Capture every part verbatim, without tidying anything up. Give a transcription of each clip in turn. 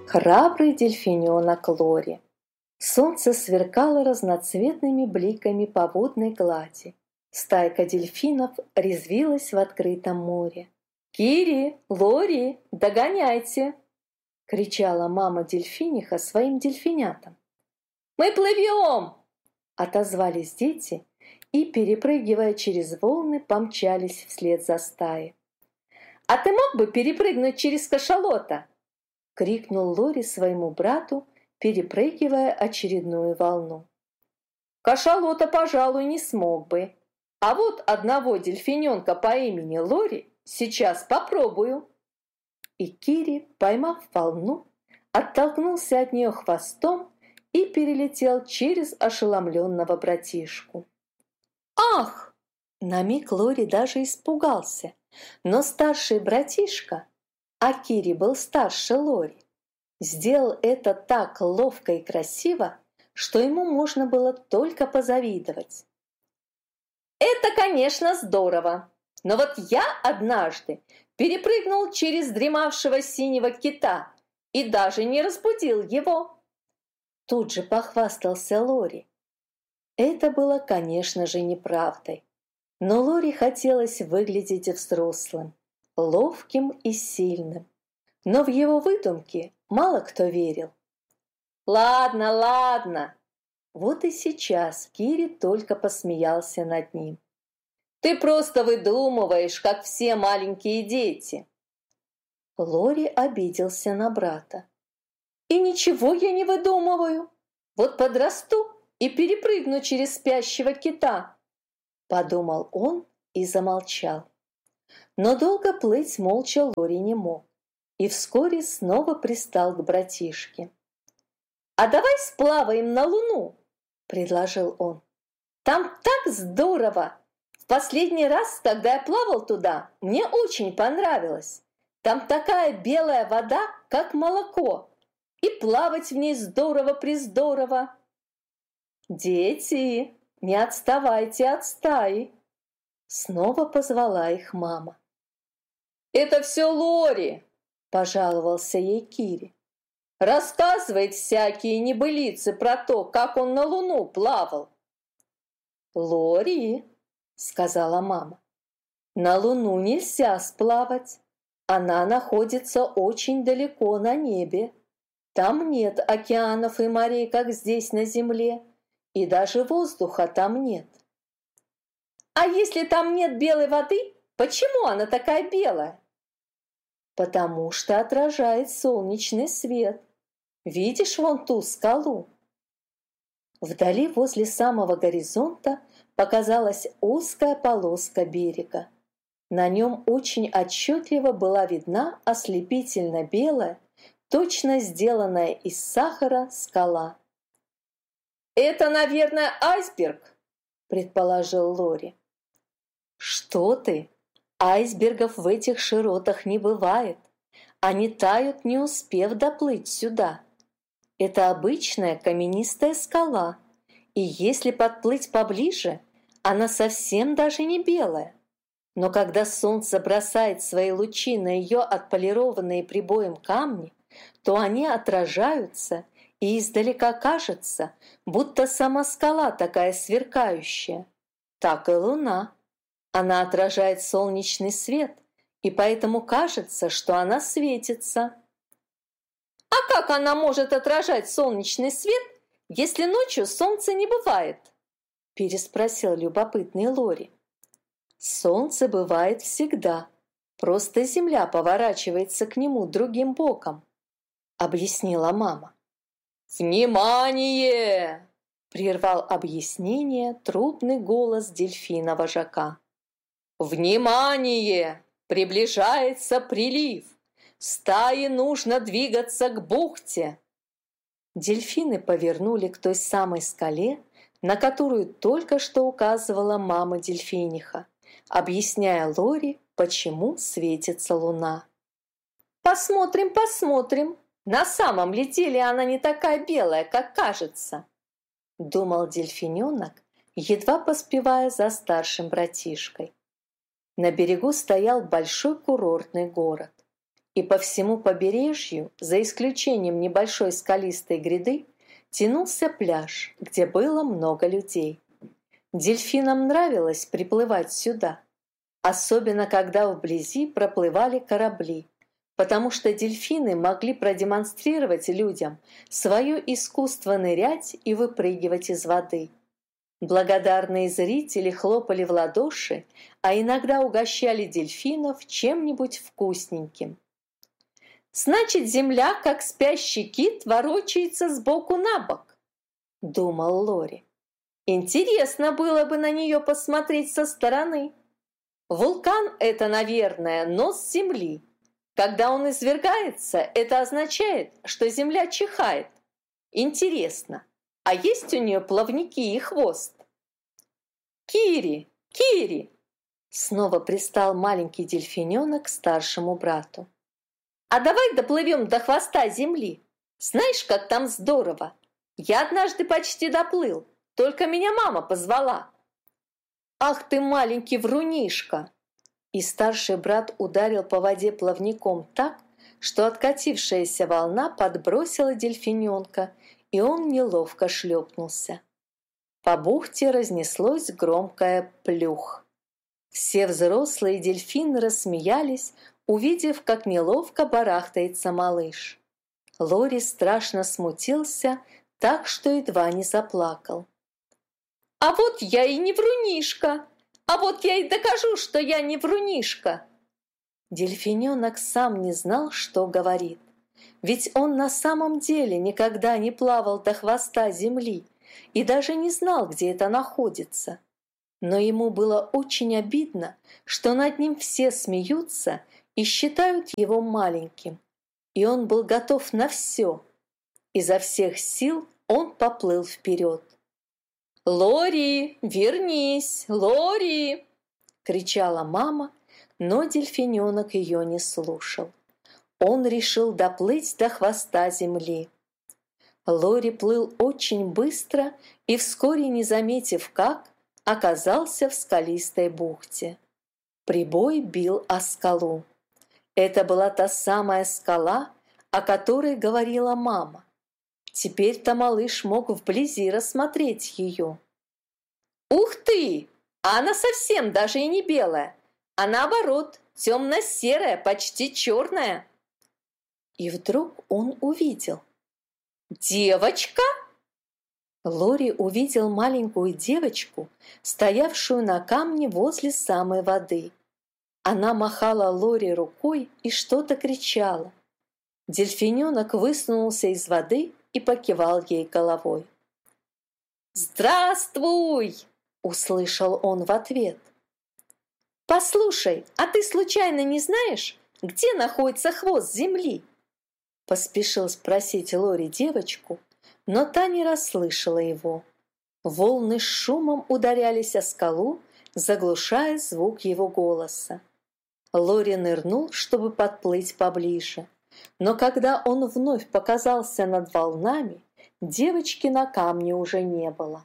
Храбрый дельфиненок Лори. Солнце сверкало разноцветными бликами по водной глади. Стайка дельфинов резвилась в открытом море. «Кири, Лори, догоняйте!» — кричала мама дельфиниха своим дельфинятам. «Мы плывем!» — отозвались дети и, перепрыгивая через волны, помчались вслед за стаей. «А ты мог бы перепрыгнуть через кашалота?» — крикнул Лори своему брату, перепрыгивая очередную волну. «Кашалота, пожалуй, не смог бы. А вот одного дельфиненка по имени Лори сейчас попробую». И Кири, поймав волну, оттолкнулся от нее хвостом и перелетел через ошеломленного братишку. «Ах!» На миг Лори даже испугался, но старший братишка, а Кири был старше Лори, сделал это так ловко и красиво, что ему можно было только позавидовать. «Это, конечно, здорово, но вот я однажды перепрыгнул через дремавшего синего кита и даже не разбудил его!» Тут же похвастался Лори. Это было, конечно же, неправдой, но Лори хотелось выглядеть взрослым, ловким и сильным, но в его выдумки мало кто верил. «Ладно, ладно!» Вот и сейчас Кири только посмеялся над ним. «Ты просто выдумываешь, как все маленькие дети!» Лори обиделся на брата. «И ничего я не выдумываю! Вот подрасту и перепрыгну через спящего кита!» Подумал он и замолчал. Но долго плыть молча Лори не мог, и вскоре снова пристал к братишке. «А давай сплаваем на Луну!» — предложил он. «Там так здорово! В последний раз, когда я плавал туда, мне очень понравилось. Там такая белая вода, как молоко, и плавать в ней здорово-прездорово!» «Дети, не отставайте от стаи!» Снова позвала их мама. «Это все Лори!» — пожаловался ей Кири. «Рассказывает всякие небылицы про то, как он на Луну плавал». «Лори!» — сказала мама. «На Луну нельзя сплавать. Она находится очень далеко на небе. Там нет океанов и морей, как здесь на Земле, и даже воздуха там нет». «А если там нет белой воды, почему она такая белая?» «Потому что отражает солнечный свет. Видишь вон ту скалу?» Вдали, возле самого горизонта, показалась узкая полоска берега. На нем очень отчетливо была видна ослепительно белая, точно сделанная из сахара скала. «Это, наверное, айсберг», — предположил Лори. «Что ты? Айсбергов в этих широтах не бывает. Они тают, не успев доплыть сюда. Это обычная каменистая скала, и если подплыть поближе, она совсем даже не белая. Но когда солнце бросает свои лучи на ее отполированные прибоем камни, то они отражаются, и издалека кажется, будто сама скала такая сверкающая. Так и луна. Она отражает солнечный свет, и поэтому кажется, что она светится». «А как она может отражать солнечный свет, если ночью солнца не бывает?» — переспросил любопытный Лори. «Солнце бывает всегда, просто Земля поворачивается к нему другим боком», — объяснила мама. «Внимание!» — прервал объяснение трубный голос дельфина-вожака. «Внимание! Приближается прилив! Стае нужно двигаться к бухте!» Дельфины повернули к той самой скале, на которую только что указывала мама дельфиниха, объясняя Лори, почему светится луна. «Посмотрим, посмотрим, на самом ли деле она не такая белая, как кажется», — думал дельфиненок, едва поспевая за старшим братишкой. На берегу стоял большой курортный город, и по всему побережью, за исключением небольшой скалистой гряды, тянулся пляж, где было много людей. Дельфинам нравилось приплывать сюда, особенно когда вблизи проплывали корабли, потому что дельфины могли продемонстрировать людям свое искусство нырять и выпрыгивать из воды. Благодарные зрители хлопали в ладоши, а иногда угощали дельфинов чем-нибудь вкусненьким. «Значит, земля, как спящий кит, ворочается сбоку на бок», — думал Лори. «Интересно было бы на нее посмотреть со стороны. Вулкан — это, наверное, нос земли. Когда он извергается, это означает, что земля чихает. Интересно, а есть у нее плавники и хвост?» «Кири! Кири!» Снова пристал маленький дельфиненок к старшему брату. «А давай доплывем до хвоста земли. Знаешь, как там здорово. Я однажды почти доплыл, только меня мама позвала». «Ах ты, маленький врунишка!» И старший брат ударил по воде плавником так, что откатившаяся волна подбросила дельфиненка, и он неловко шлепнулся. По бухте разнеслось громкое плюх. Все взрослые дельфины рассмеялись, увидев, как неловко барахтается малыш. Лори страшно смутился, так что едва не заплакал. «А вот я и не врунишка! А вот я и докажу, что я не врунишка!» Дельфиненок сам не знал, что говорит. Ведь он на самом деле никогда не плавал до хвоста земли и даже не знал, где это находится. Но ему было очень обидно, что над ним все смеются и считают его маленьким, и он был готов на все. Изо всех сил он поплыл вперед. «Лори, вернись! Лори!» — кричала мама, но дельфиненок ее не слушал. Он решил доплыть до хвоста земли. Лори плыл очень быстро и, вскоре не заметив как, оказался в скалистой бухте. Прибой бил о скалу. Это была та самая скала, о которой говорила мама. Теперь-то малыш мог вблизи рассмотреть ее. «Ух ты! А она совсем даже и не белая, а наоборот, темно-серая, почти черная!» И вдруг он увидел. «Девочка!» Лори увидел маленькую девочку, стоявшую на камне возле самой воды. Она махала Лори рукой и что-то кричала. Дельфиненок высунулся из воды и покивал ей головой. «Здравствуй!» — услышал он в ответ. «Послушай, а ты случайно не знаешь, где находится хвост земли?» Поспешил спросить Лори девочку, но та не расслышала его. Волны с шумом ударялись о скалу, заглушая звук его голоса. Лори нырнул, чтобы подплыть поближе. Но когда он вновь показался над волнами, девочки на камне уже не было.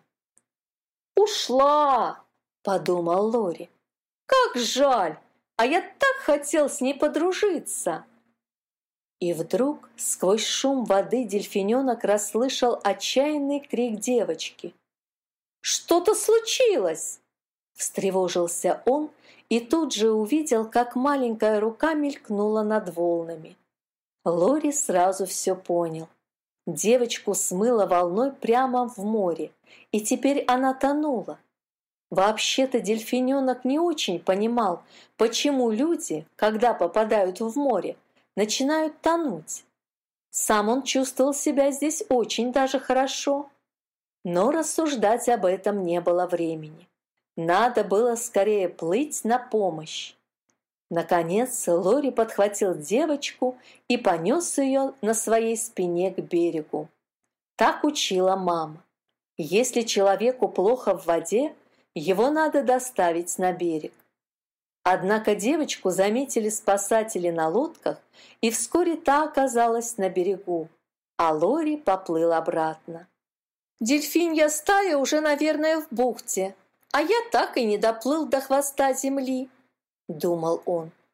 «Ушла!» – подумал Лори. «Как жаль! А я так хотел с ней подружиться!» И вдруг сквозь шум воды дельфиненок расслышал отчаянный крик девочки. «Что-то случилось!» Встревожился он и тут же увидел, как маленькая рука мелькнула над волнами. Лори сразу все понял. Девочку смыло волной прямо в море, и теперь она тонула. Вообще-то дельфиненок не очень понимал, почему люди, когда попадают в море, начинают тонуть. Сам он чувствовал себя здесь очень даже хорошо. Но рассуждать об этом не было времени. Надо было скорее плыть на помощь. Наконец Лори подхватил девочку и понес ее на своей спине к берегу. Так учила мама. Если человеку плохо в воде, его надо доставить на берег. Однако девочку заметили спасатели на лодках, и вскоре та оказалась на берегу, а Лори поплыл обратно. «Дельфинья стая уже, наверное, в бухте, а я так и не доплыл до хвоста земли», — думал он.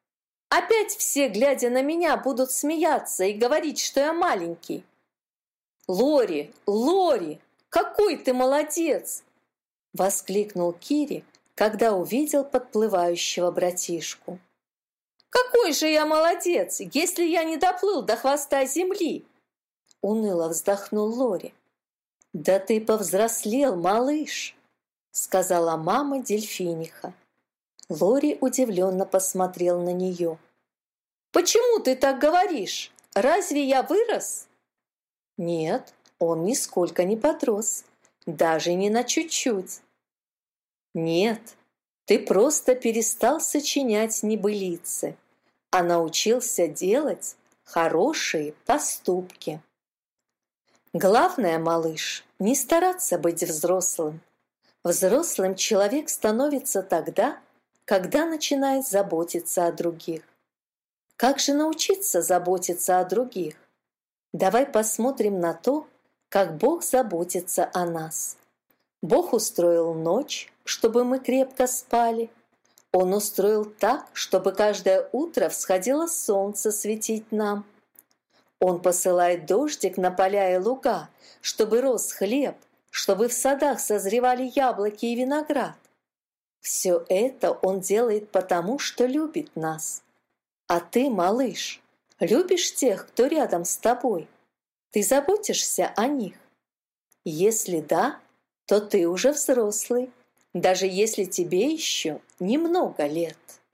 Опять все, глядя на меня, будут смеяться и говорить, что я маленький. Лори, Лори, какой ты молодец! Воскликнул Кири, когда увидел подплывающего братишку. Какой же я молодец, если я не доплыл до хвоста земли? Уныло вздохнул Лори. Да ты повзрослел, малыш, сказала мама дельфиниха. Лори удивленно посмотрел на нее. «Почему ты так говоришь? Разве я вырос?» «Нет, он нисколько не подрос, даже не на чуть-чуть». «Нет, ты просто перестал сочинять небылицы, а научился делать хорошие поступки». Главное, малыш, не стараться быть взрослым. Взрослым человек становится тогда, когда начинает заботиться о других. Как же научиться заботиться о других? Давай посмотрим на то, как Бог заботится о нас. Бог устроил ночь, чтобы мы крепко спали. Он устроил так, чтобы каждое утро всходило солнце светить нам. Он посылает дождик на поля и луга, чтобы рос хлеб, чтобы в садах созревали яблоки и виноград. Все это Он делает потому, что любит нас. А ты, малыш, любишь тех, кто рядом с тобой? Ты заботишься о них? Если да, то ты уже взрослый, даже если тебе еще немного лет.